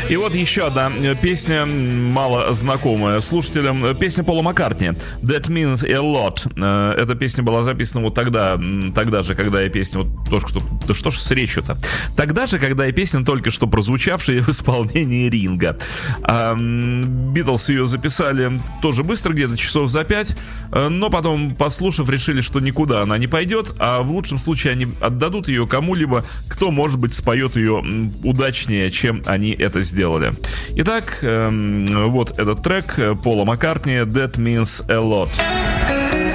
И вот еще одна песня, мало знакомая слушателям. Песня Пола Маккартни «That Means a Lot». Эта песня была записана вот тогда же, когда и песня вот только что... Да что ж с речью-то? Тогда же, когда и песня только что прозвучавшая в исполнении Ринга. Битлз ее записали тоже быстро, где-то часов за 5, но потом, послушав, решили, что никуда она не пойдет, а в лучшем случае они отдадут ее кому-либо, кто, может быть, споет ее удачнее, чем они это сделали. Итак, вот этот трек Пола Маккартни «That Means a Lot».